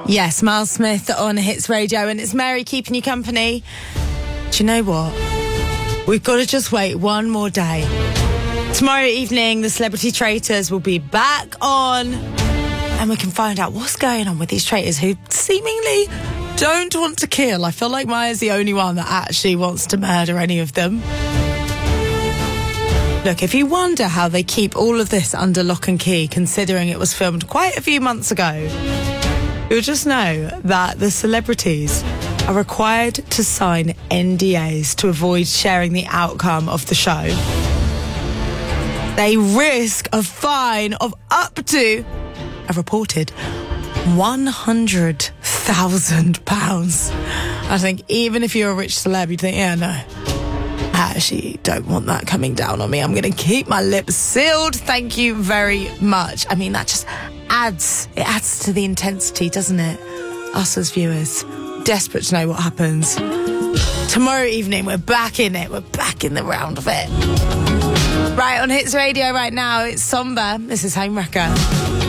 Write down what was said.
Yes, Miles Smith on Hits Radio, and it's Mary keeping you company. Do you know what? We've got to just wait one more day. Tomorrow evening, the Celebrity Traitors will be back on, and we can find out what's going on with these traitors who seemingly don't want to kill. I feel like Maya's the only one that actually wants to murder any of them. Look, if you wonder how they keep all of this under lock and key, considering it was filmed quite a few months ago, you'll just know that the celebrities are required to sign NDAs to avoid sharing the outcome of the show. They risk a fine of up to a reported £100,000. I think even if you're a rich celeb, you'd think, yeah, no, I actually don't want that coming down on me. I'm going to keep my lips sealed. Thank you very much. I mean, that just adds to the intensity, doesn't it? Us as viewers, desperate to know what happens. Tomorrow evening, we're back in it. We're back in the round of it. Right, on Hits Radio right now, it's Somber. This is Homewrecker.